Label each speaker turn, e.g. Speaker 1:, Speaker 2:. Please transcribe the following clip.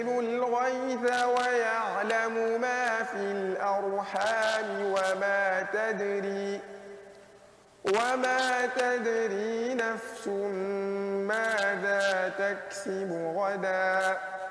Speaker 1: الغيث ويعلم ما في الأرحام وما تدري نفس ماذا تكسب غدا